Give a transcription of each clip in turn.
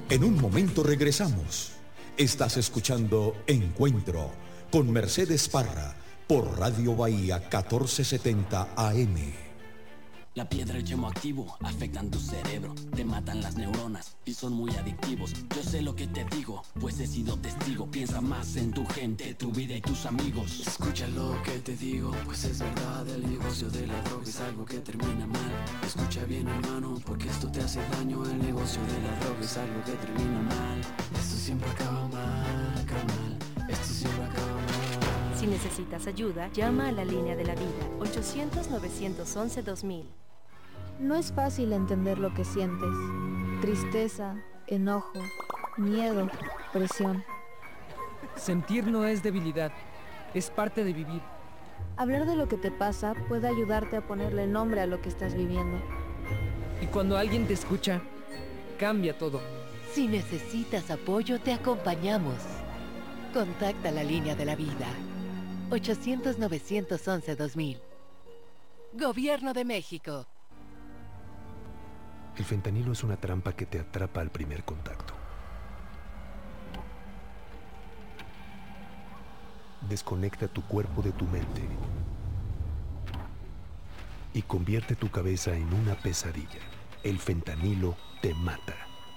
En un momento regresamos. Estás escuchando Encuentro con Mercedes Parra por Radio Bahía 1470 AM. La piedra y el yemo activo afectan tu cerebro, te matan las neuronas y son muy adictivos. Yo sé lo que te digo, pues he sido testigo. Piensa más en tu gente, tu vida y tus amigos. Escucha lo que te digo, pues es verdad. El negocio de la droga es algo que termina mal. Escucha bien, hermano, porque esto te hace daño. El negocio de la droga es algo que termina mal. Esto siempre acaba mal, carnal. Esto siempre acaba mal. Si necesitas ayuda, llama a la línea de la vida, 800-911-2000. No es fácil entender lo que sientes. Tristeza, enojo, miedo, presión. Sentir no es debilidad, es parte de vivir. Hablar de lo que te pasa puede ayudarte a ponerle nombre a lo que estás viviendo. Y cuando alguien te escucha, cambia todo. Si necesitas apoyo, te acompañamos. Contacta la línea de la vida. 800-911-2000. Gobierno de México. El fentanilo es una trampa que te atrapa al primer contacto. Desconecta tu cuerpo de tu mente y convierte tu cabeza en una pesadilla. El fentanilo te mata.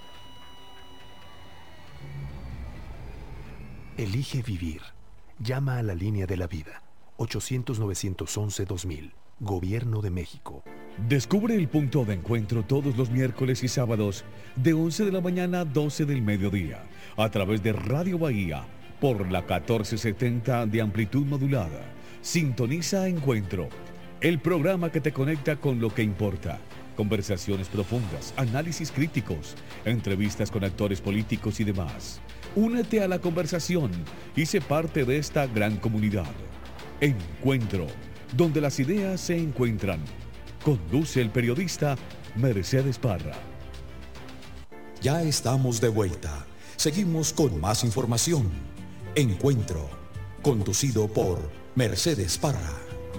Elige vivir. Llama a la línea de la vida. 800-911-2000. Gobierno de México. Descubre el punto de encuentro todos los miércoles y sábados de 11 de la mañana a 12 del mediodía a través de Radio Bahía por la 1470 de amplitud modulada. Sintoniza Encuentro, el programa que te conecta con lo que importa. Conversaciones profundas, análisis críticos, entrevistas con actores políticos y demás. Únete a la conversación y sé parte de esta gran comunidad. Encuentro, donde las ideas se encuentran. Conduce el periodista Mercedes Parra. Ya estamos de vuelta. Seguimos con más información. Encuentro, conducido por Mercedes Parra.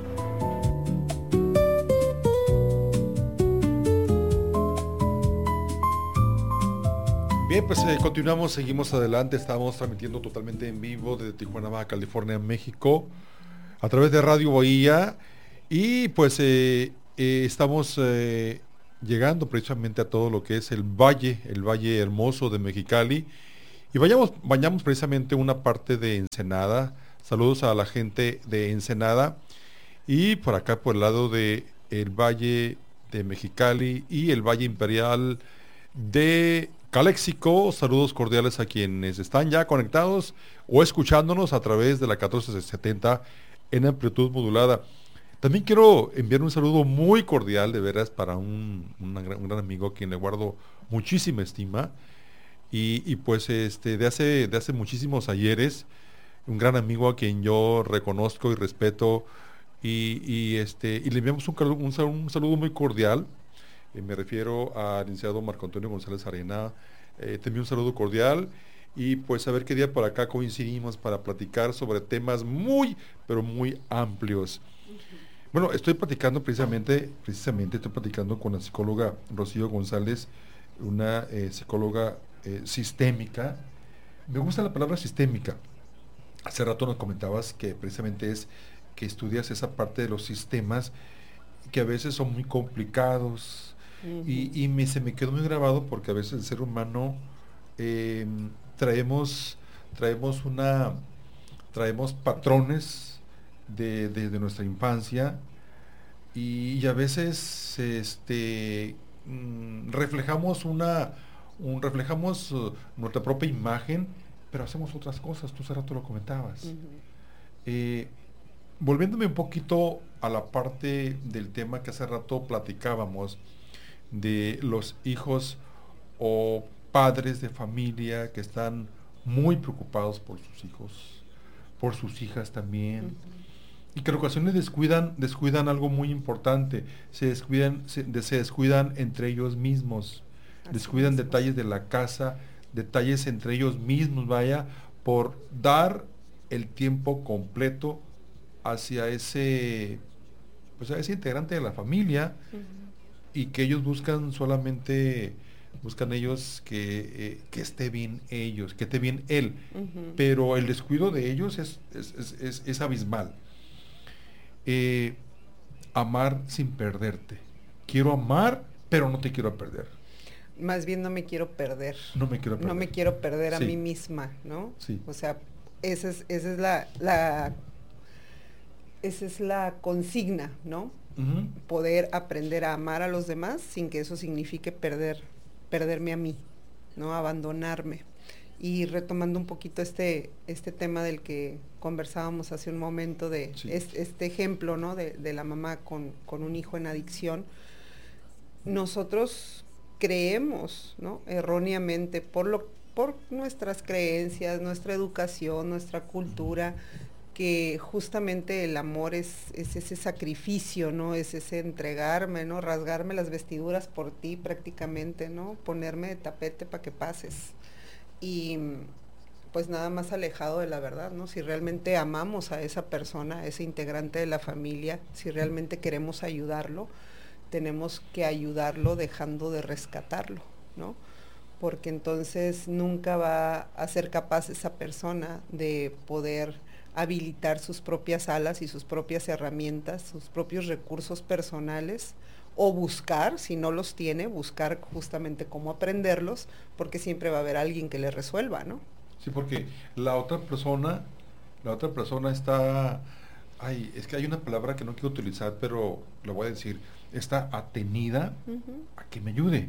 Bien, pues continuamos, seguimos adelante. Estamos transmitiendo totalmente en vivo desde Tijuana, Baja California, México, a través de Radio Bahía. Y pues estamos llegando precisamente a todo lo que es el valle hermoso de Mexicali. Y vayamos precisamente una parte de Ensenada. Saludos a la gente de Ensenada. Y por acá, por el lado de el Valle de Mexicali y el Valle Imperial de Caléxico, saludos cordiales a quienes están ya conectados o escuchándonos a través de la 1470 en amplitud modulada. También quiero enviar un saludo muy cordial, de veras, para un gran amigo a quien le guardo muchísima estima y pues de hace muchísimos ayeres, un gran amigo a quien yo reconozco y respeto y le enviamos un saludo muy cordial. Me refiero al licenciado Marco Antonio González Arena. Te envío un saludo cordial y pues a ver qué día por acá coincidimos para platicar sobre temas muy, pero muy amplios. Bueno, estoy platicando precisamente estoy platicando con la psicóloga Rocío González, una psicóloga sistémica. Me gusta la palabra sistémica. Hace rato nos comentabas que precisamente es que estudias esa parte de los sistemas que a veces son muy complicados. Y se me quedó muy grabado porque a veces el ser humano traemos patrones de nuestra infancia y a veces reflejamos nuestra propia imagen, pero hacemos otras cosas. Tú hace rato lo comentabas. Volviéndome un poquito a la parte del tema que hace rato platicábamos de los hijos o padres de familia que están muy preocupados por sus hijos, por sus hijas también, y que en ocasiones descuidan algo muy importante, se descuidan entre ellos mismos, descuidan detalles de la casa, detalles entre ellos mismos, por dar el tiempo completo hacia ese integrante de la familia, y que ellos buscan solamente buscan ellos que esté bien ellos, que esté bien él, pero el descuido de ellos es abismal. Amar sin perderte. Quiero amar, pero no te quiero perder. Más bien no me quiero perder. No me quiero perder. No me quiero perder a Sí. mí misma, ¿no? Sí. O sea, esa es la consigna, ¿no? Poder aprender a amar a los demás sin que eso signifique perderme a mí, ¿no? Abandonarme. Y retomando un poquito este tema del que conversábamos hace un momento de Sí. este ejemplo, ¿no? De la mamá con un hijo en adicción, nosotros creemos, ¿no? Erróneamente por nuestras creencias, nuestra educación, nuestra cultura, que justamente el amor es ese sacrificio, ¿no? Es ese entregarme, ¿no? Rasgarme las vestiduras por ti prácticamente, ¿no? Ponerme de tapete para que pases. Y pues nada más alejado de la verdad, ¿no? Si realmente amamos a esa persona, a ese integrante de la familia, si realmente queremos ayudarlo, tenemos que ayudarlo dejando de rescatarlo, ¿no? Porque entonces nunca va a ser capaz esa persona de poder habilitar sus propias alas y sus propias herramientas, sus propios recursos personales, o buscar, si no los tiene, buscar justamente cómo aprenderlos, porque siempre va a haber alguien que le resuelva, ¿no? Sí, porque la otra persona está, es que hay una palabra que no quiero utilizar, pero lo voy a decir, está atenida a que me ayude.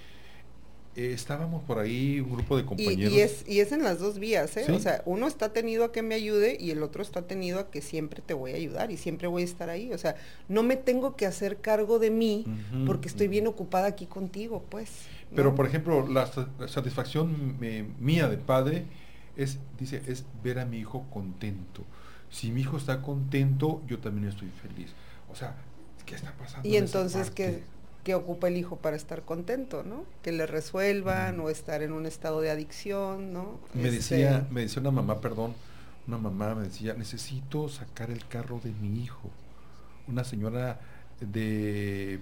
Estábamos por ahí, un grupo de compañeros. Y es en las dos vías, ¿eh? ¿Sí? O sea, uno está tenido a que me ayude y el otro está tenido a que siempre te voy a ayudar y siempre voy a estar ahí. O sea, no me tengo que hacer cargo de mí porque estoy bien ocupada aquí contigo, pues, ¿no? Pero, por ejemplo, la satisfacción mía de padre es ver a mi hijo contento. Si mi hijo está contento, yo también estoy feliz. O sea, ¿qué está pasando? Y entonces, ¿qué ocupa el hijo para estar contento, ¿no? Que le resuelvan o estar en un estado de adicción, ¿no? Me decía una mamá, me decía, necesito sacar el carro de mi hijo. Una señora de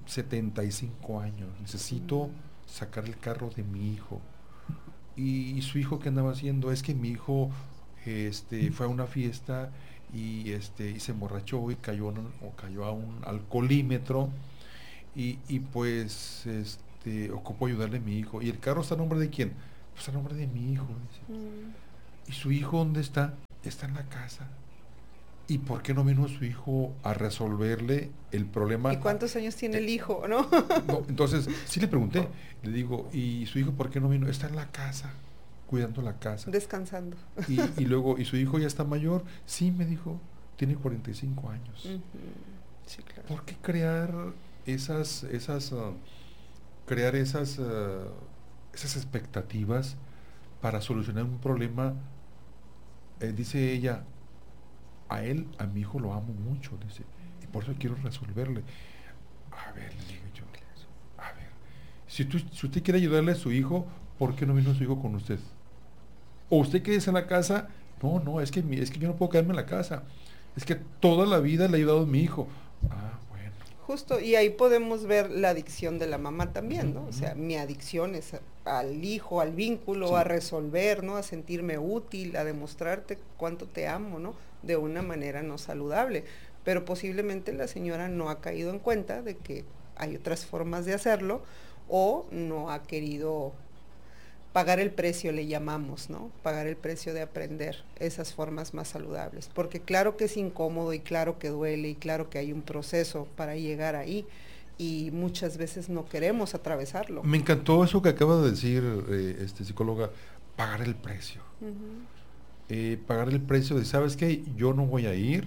75 años, necesito sacar el carro de mi hijo. Y su hijo, ¿qué andaba haciendo? Es que mi hijo fue a una fiesta y se emborrachó y cayó a un alcoholímetro. Y pues ocupó ayudarle a mi hijo. ¿Y el carro está a nombre de quién? Pues a nombre de mi hijo. ¿Y su hijo dónde está? Está en la casa. ¿Y por qué no vino su hijo a resolverle el problema? ¿Y cuántos años tiene el hijo, no? No, entonces, sí le pregunté. Le digo, ¿y su hijo por qué no vino? Está en la casa, cuidando la casa. Descansando. Y luego, ¿y su hijo ya está mayor? Sí, me dijo, tiene 45 años. Sí, claro. ¿Por qué crear esas expectativas para solucionar un problema? Dice ella, a mi hijo lo amo mucho, dice, y por eso quiero resolverle. A ver, le digo yo, a ver, si usted quiere ayudarle a su hijo, ¿por qué no vino su hijo con usted? O usted quédese en la casa. No, es que yo no puedo quedarme en la casa, es que toda la vida le he ayudado a mi hijo. Bueno. Justo, y ahí podemos ver la adicción de la mamá también, ¿no? O sea, mi adicción es al hijo, al vínculo, Sí. a resolver, ¿no? A sentirme útil, a demostrarte cuánto te amo, ¿no? De una manera no saludable. Pero posiblemente la señora no ha caído en cuenta de que hay otras formas de hacerlo o no ha querido pagar el precio, le llamamos, ¿no? Pagar el precio de aprender esas formas más saludables. Porque claro que es incómodo y claro que duele y claro que hay un proceso para llegar ahí y muchas veces no queremos atravesarlo. Me encantó eso que acaba de decir psicóloga, pagar el precio. Pagar el precio de, ¿sabes qué? Yo no voy a ir,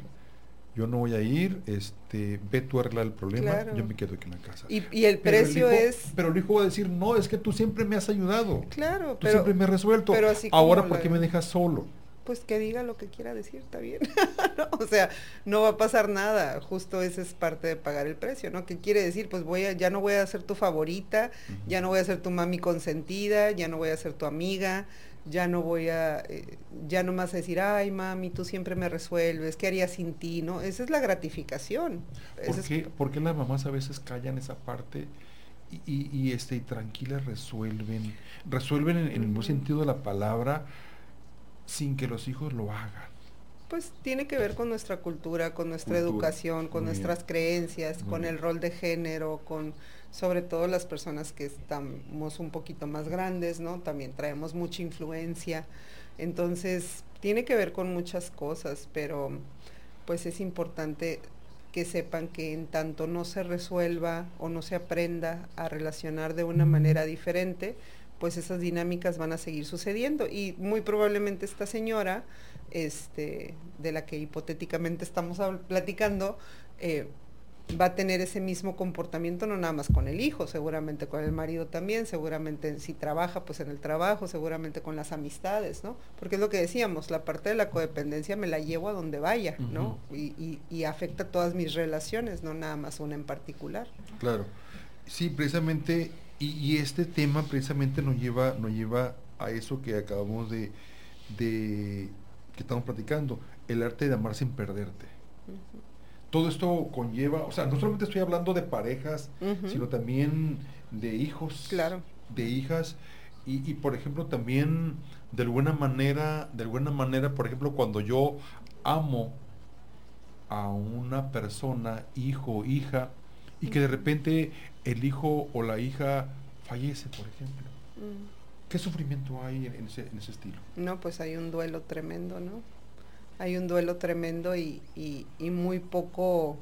ve tú a arreglar el problema, Claro. yo me quedo aquí en la casa. Y el precio Pero el hijo va a decir, no, es que tú siempre me has ayudado. Claro, Tú siempre me has resuelto. pero así como Ahora, ¿por qué me dejas solo? Pues que diga lo que quiera decir, está bien. ¿No? O sea, no va a pasar nada, justo esa es parte de pagar el precio, ¿no? ¿Qué quiere decir? Pues ya no voy a ser tu favorita, ya no voy a ser tu mami consentida, ya no voy a ser tu amiga, ya no voy a, ya no me vas a decir, ay mami, tú siempre me resuelves, ¿qué haría sin ti? ¿No? Esa es la gratificación. ¿Por qué las mamás a veces callan esa parte y tranquilas resuelven en el buen sentido de la palabra, sin que los hijos lo hagan. Pues tiene que ver con nuestra cultura, con nuestra educación, con nuestras creencias, con el rol de género, con sobre todo las personas que estamos un poquito más grandes, ¿no? También traemos mucha influencia. Entonces, tiene que ver con muchas cosas, pero pues es importante que sepan que en tanto no se resuelva o no se aprenda a relacionar de una manera diferente, pues esas dinámicas van a seguir sucediendo y muy probablemente esta señora, de la que hipotéticamente estamos platicando, va a tener ese mismo comportamiento no nada más con el hijo, seguramente con el marido también, seguramente si trabaja pues en el trabajo, seguramente con las amistades, ¿no? Porque es lo que decíamos, la parte de la codependencia me la llevo a donde vaya, ¿no? Y afecta todas mis relaciones, no nada más una en particular. Claro, sí, precisamente, y este tema precisamente nos lleva a eso que acabamos de que estamos platicando, el arte de amar sin perderte. Todo esto conlleva, o sea, no solamente estoy hablando de parejas, sino también de hijos, de hijas, y por ejemplo también de alguna manera, por ejemplo, cuando yo amo a una persona, hijo, hija, y que de repente el hijo o la hija fallece, por ejemplo. ¿Qué sufrimiento hay en ese estilo? No, pues hay un duelo tremendo, ¿no? Hay un duelo tremendo y muy poco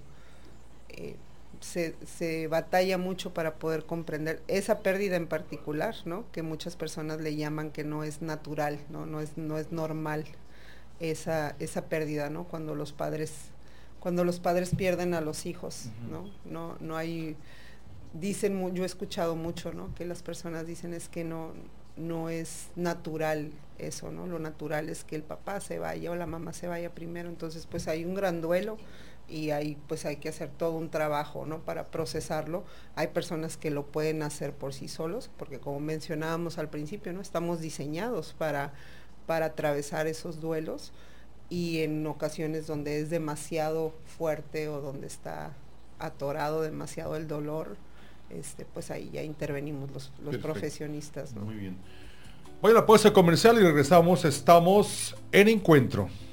se batalla mucho para poder comprender esa pérdida en particular, ¿no? Que muchas personas le llaman que no es natural, no es normal esa pérdida, ¿no? Cuando los padres pierden a los hijos, ¿no? No hay, dicen, yo he escuchado mucho, ¿no? Que las personas dicen es que no es natural eso, ¿no? Lo natural es que el papá se vaya o la mamá se vaya primero, entonces pues hay un gran duelo y ahí pues hay que hacer todo un trabajo, ¿no? Para procesarlo. Hay personas que lo pueden hacer por sí solos, porque como mencionábamos al principio, ¿no? Estamos diseñados para atravesar esos duelos, y en ocasiones donde es demasiado fuerte o donde está atorado demasiado el dolor, pues ahí ya intervenimos los profesionistas, ¿no? Muy bien. Voy a la pausa comercial y regresamos. Estamos en Encuentro.